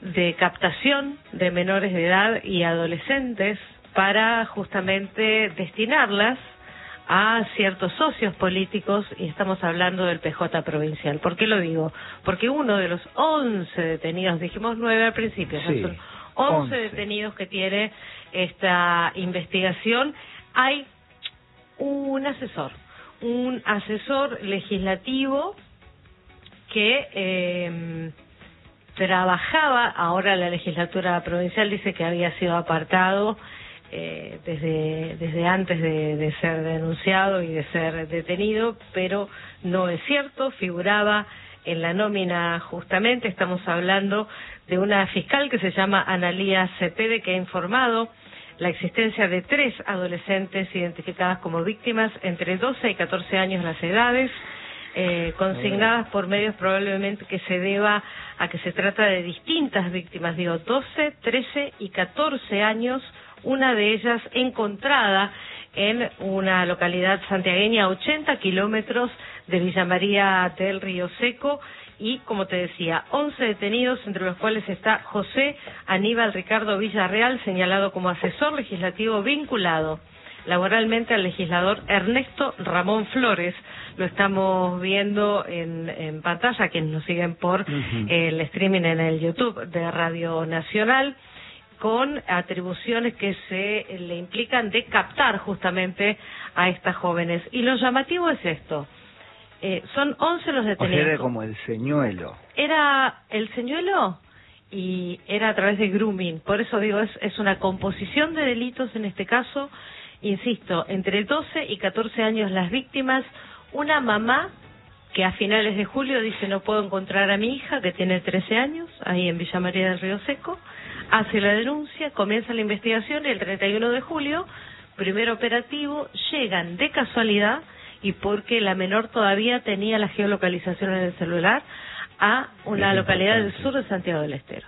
de captación de menores de edad y adolescentes para justamente destinarlas a ciertos socios políticos, y estamos hablando del PJ provincial. ¿Por qué lo digo? Porque uno de los 11 detenidos, dijimos 9 al principio, sí, son 11 detenidos que tiene esta investigación. Hay un asesor legislativo que trabajaba, ahora la legislatura provincial dice que había sido apartado desde antes de ser denunciado y de ser detenido, pero no es cierto, figuraba en la nómina justamente. Estamos hablando de una fiscal que se llama Analía Cepede, que ha informado la existencia de 3 adolescentes identificadas como víctimas entre 12 y 14 años las edades, consignadas por medios probablemente que se deba a que se trata de distintas víctimas, 12, 13 y 14 años, una de ellas encontrada en una localidad santiagueña a 80 kilómetros de Villa María del Río Seco. Y, como te decía, 11 detenidos, entre los cuales está José Aníbal Ricardo Villarreal, señalado como asesor legislativo vinculado laboralmente al legislador Ernesto Ramón Flores. Lo estamos viendo en pantalla, quienes nos siguen por el streaming en el YouTube de Radio Nacional, con atribuciones que se le implican de captar justamente a estas jóvenes. Y lo llamativo es esto. Son 11 los detenidos. O sea, era como el señuelo. Era el señuelo y era a través de grooming. Por eso digo, es una composición de delitos en este caso. Insisto, entre 12 y 14 años las víctimas, una mamá que a finales de julio dice no puedo encontrar a mi hija, que tiene 13 años, ahí en Villa María del Río Seco, hace la denuncia, comienza la investigación y el 31 de julio, primer operativo, llegan de casualidad y porque la menor todavía tenía la geolocalización en el celular a una localidad del sur de Santiago del Estero.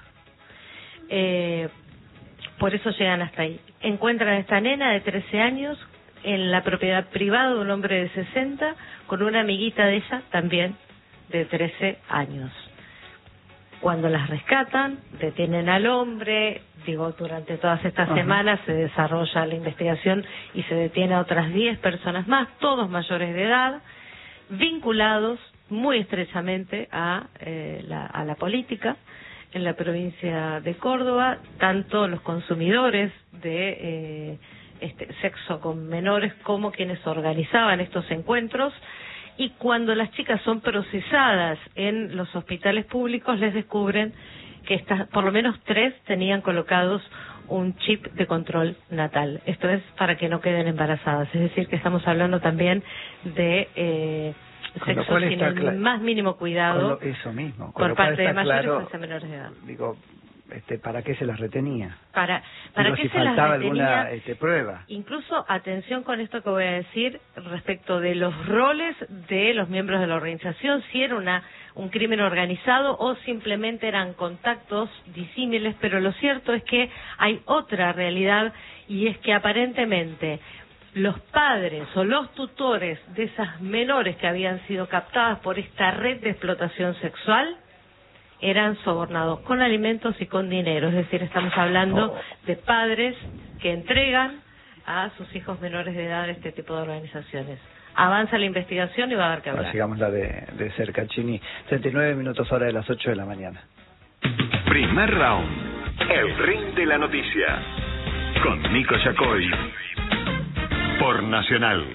Por eso llegan hasta ahí. Encuentran a esta nena de 13 años en la propiedad privada de un hombre de 60 con una amiguita de ella también de 13 años. Cuando las rescatan, detienen al hombre, durante todas estas semanas se desarrolla la investigación y se detiene a otras 10 personas más, todos mayores de edad, vinculados muy estrechamente a la política en la provincia de Córdoba, tanto los consumidores de sexo con menores como quienes organizaban estos encuentros. Y cuando las chicas son procesadas en los hospitales públicos, les descubren que por lo menos 3 tenían colocados un chip de control natal. Esto es para que no queden embarazadas. Es decir, que estamos hablando también de sexo sin el más mínimo cuidado eso mismo. por parte de mayores hacia menores de edad. ¿Para qué se las retenía? ¿Para qué si se las faltaba retenía? alguna prueba. Incluso, atención con esto que voy a decir respecto de los roles de los miembros de la organización, si era un crimen organizado o simplemente eran contactos disímiles, pero lo cierto es que hay otra realidad, y es que aparentemente los padres o los tutores de esas menores que habían sido captadas por esta red de explotación sexual eran sobornados con alimentos y con dinero. Es decir, estamos hablando de padres que entregan a sus hijos menores de edad este tipo de organizaciones. Avanza la investigación y va a haber que hablar. Sigámosla de cerca, Chini. 39 minutos hora de las 8 de la mañana. Primer round. El ring de la noticia. Con Nico Yacoy. Por Nacional.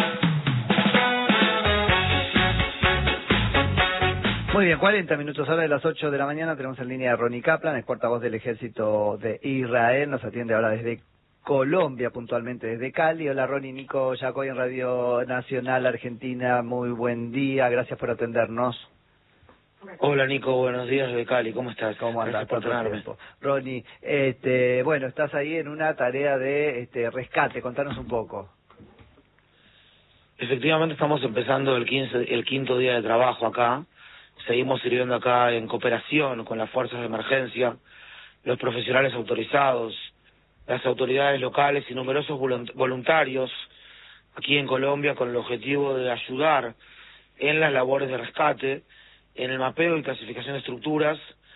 Muy bien, 40 minutos hora de las 8 de la mañana. Tenemos en línea a Ronnie Kaplan, es portavoz del Ejército de Israel. Nos atiende ahora desde Colombia, puntualmente desde Cali. Hola Ronnie, Nico Yacoy en Radio Nacional Argentina. Muy buen día, gracias por atendernos. Hola Nico, buenos días desde Cali, ¿cómo estás? ¿Cómo andas? Gracias por tenerme. Ronnie, bueno, estás ahí en una tarea de rescate, contanos un poco. Efectivamente estamos empezando el quinto día de trabajo acá. Seguimos sirviendo acá en cooperación con las fuerzas de emergencia, los profesionales autorizados, las autoridades locales y numerosos voluntarios aquí en Colombia con el objetivo de ayudar en las labores de rescate, en el mapeo y clasificación de estructuras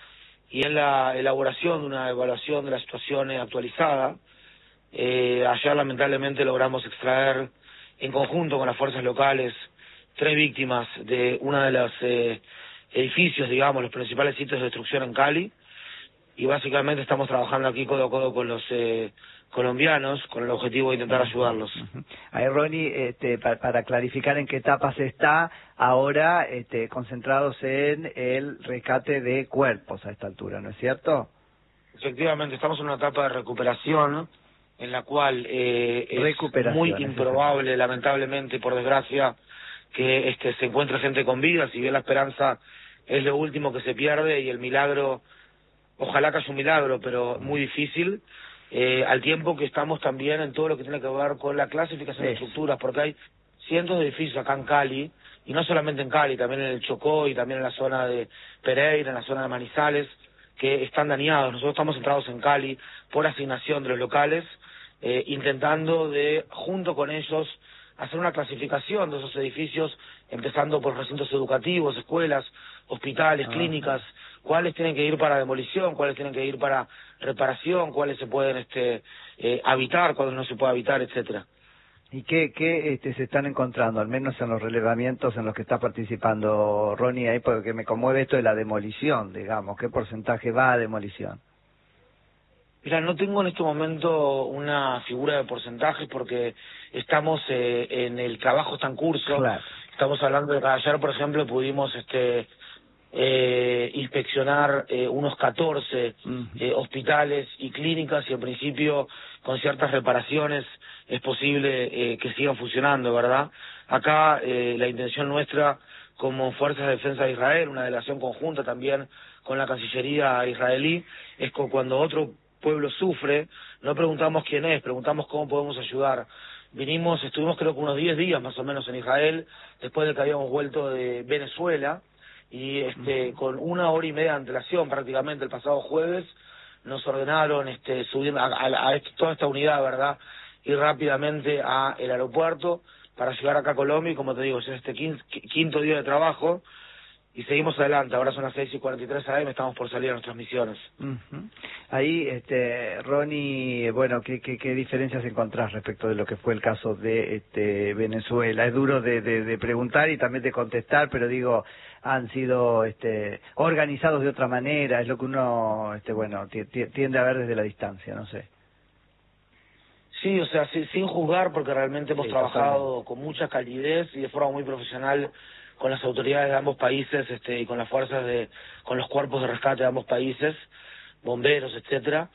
y en la elaboración de una evaluación de la situación actualizada. Ayer lamentablemente logramos extraer en conjunto con las fuerzas locales 3 víctimas de uno de los edificios, digamos, los principales sitios de destrucción en Cali, y básicamente estamos trabajando aquí codo a codo con los colombianos con el objetivo de intentar ayudarlos. Ahí, Ronnie, para clarificar en qué etapa se está ahora, concentrados en el rescate de cuerpos a esta altura, ¿no es cierto? Efectivamente, estamos en una etapa de recuperación en la cual es muy improbable, lamentablemente, por desgracia, que se encuentre gente con vida, si bien la esperanza es lo último que se pierde y el milagro, ojalá que haya un milagro, pero muy difícil, al tiempo que estamos también en todo lo que tiene que ver con la clasificación de estructuras, porque hay cientos de edificios acá en Cali, y no solamente en Cali, también en el Chocó y también en la zona de Pereira, en la zona de Manizales, que están dañados. Nosotros estamos centrados en Cali por asignación de los locales, intentando junto con ellos, hacer una clasificación de esos edificios, empezando por recintos educativos, escuelas, hospitales, clínicas, cuáles tienen que ir para demolición, cuáles tienen que ir para reparación, cuáles se pueden habitar, cuáles no se puede habitar, etcétera. ¿Y qué se están encontrando, al menos en los relevamientos en los que está participando Ronnie ahí? Porque me conmueve esto de la demolición, digamos. ¿Qué porcentaje va a demolición? Mira, no tengo en este momento una figura de porcentajes porque estamos en el trabajo está en curso. Claro. Estamos hablando de que ayer, por ejemplo, pudimos inspeccionar unos 14 hospitales y clínicas, y en principio con ciertas reparaciones es posible que sigan funcionando, ¿verdad? Acá la intención nuestra como Fuerzas de Defensa de Israel, una delegación conjunta también con la Cancillería israelí, es que cuando otro pueblo sufre, no preguntamos quién es, preguntamos cómo podemos ayudar. Estuvimos creo que unos 10 días más o menos en Israel, después de que habíamos vuelto de Venezuela, y con 1 hora y media de antelación prácticamente el pasado jueves, nos ordenaron subir a toda esta unidad, ¿verdad?, ir rápidamente a el aeropuerto para llegar acá a Colombia, y como te digo, es quinto día de trabajo, y seguimos adelante. Ahora son las 6:43 AM, estamos por salir a nuestras misiones. Ahí, Ronnie, bueno, ¿qué diferencias encontrás respecto de lo que fue el caso de Venezuela? Es duro de preguntar y también de contestar, pero digo, han sido organizados de otra manera, es lo que uno tiende a ver desde la distancia, no sé. Sí, o sea, sin juzgar, porque realmente hemos trabajado con mucha calidez y de forma muy profesional con las autoridades de ambos países y con las con los cuerpos de rescate de ambos países, bomberos, etcétera.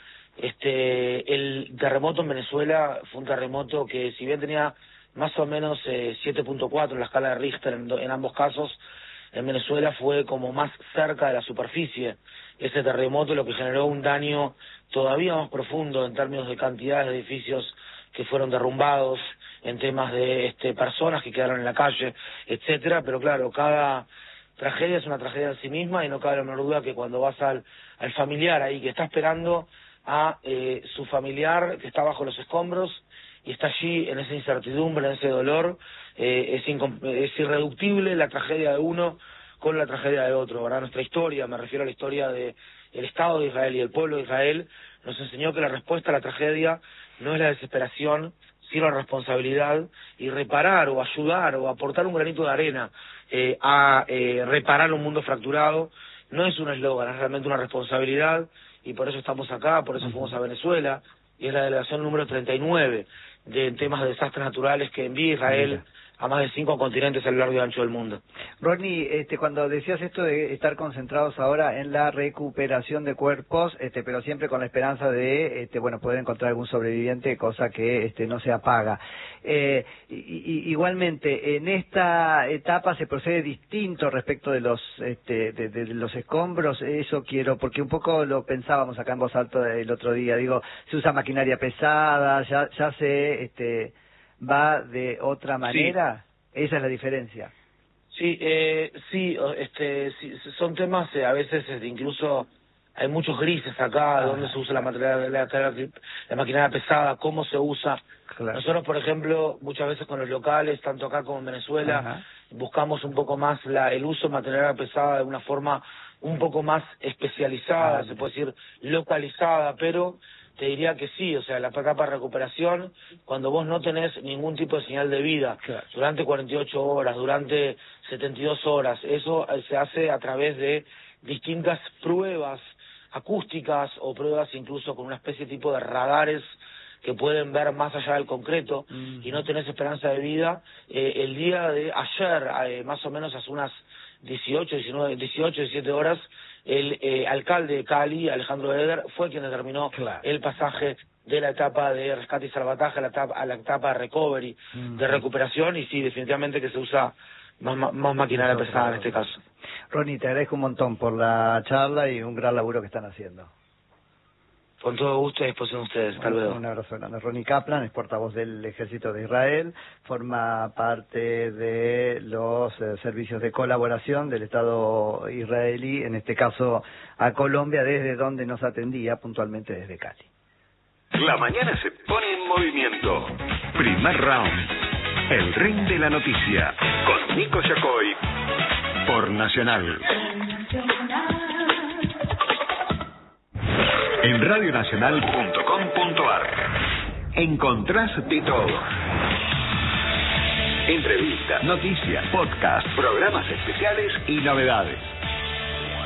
El terremoto en Venezuela fue un terremoto que, si bien tenía más o menos 7.4 en la escala de Richter en ambos casos, en Venezuela fue como más cerca de la superficie ese terremoto, lo que generó un daño todavía más profundo en términos de cantidades de edificios que fueron derrumbados, en temas de personas que quedaron en la calle, etcétera. Pero claro, cada tragedia es una tragedia en sí misma, y no cabe la menor duda que cuando vas al familiar ahí que está esperando a su familiar que está bajo los escombros y está allí en esa incertidumbre, en ese dolor, es irreductible la tragedia de uno con la tragedia de otro, ¿verdad? Nuestra historia, me refiero a la historia del Estado de Israel y el pueblo de Israel, nos enseñó que la respuesta a la tragedia no es la desesperación, sino la responsabilidad, y reparar o ayudar o aportar un granito de arena a reparar un mundo fracturado no es un eslogan, es realmente una responsabilidad, y por eso estamos acá, por eso fuimos a Venezuela, y es la delegación número 39 de temas de desastres naturales que envía Israel a más de 5 continentes a lo largo y ancho del mundo. Ronnie, cuando decías esto de estar concentrados ahora en la recuperación de cuerpos, pero siempre con la esperanza de, poder encontrar algún sobreviviente, cosa que no se apaga. Igualmente, en esta etapa se procede distinto respecto de los escombros. Eso quiero, porque un poco lo pensábamos acá en voz alta el otro día. Digo, se usa maquinaria pesada, ya se va de otra manera. Sí. Esa es la diferencia. Sí, sí, son temas a veces incluso hay muchos grises acá, donde se usa la maquinaria pesada, cómo se usa. Claro. Nosotros, por ejemplo, muchas veces con los locales, tanto acá como en Venezuela, buscamos un poco más el uso de maquinaria pesada de una forma un poco más especializada, se puede decir localizada, pero te diría que sí, o sea, la etapa de recuperación, cuando vos no tenés ningún tipo de señal de vida, durante 48 horas, durante 72 horas, eso se hace a través de distintas pruebas acústicas o pruebas incluso con una especie de tipo de radares que pueden ver más allá del concreto y no tenés esperanza de vida. El día de ayer, más o menos hace unas 17 horas, el alcalde de Cali, Alejandro Eder, fue quien determinó el pasaje de la etapa de rescate y salvataje a la etapa de recovery, de recuperación, y sí, definitivamente que se usa más maquinaria pesada en este caso. Ronnie, te agradezco un montón por la charla y un gran laburo que están haciendo. Con todo gusto y a disposición de ustedes. Hasta luego. Un abrazo grande. Ronnie Kaplan es portavoz del Ejército de Israel, forma parte de los servicios de colaboración del Estado israelí, en este caso a Colombia, desde donde nos atendía puntualmente desde Cali. La mañana se pone en movimiento. Primer round. El ring de la noticia. Con Nico Yacoy. Por Nacional. En radionacional.com.ar encontrás de todo. Entrevistas, noticias, podcast, programas especiales y novedades.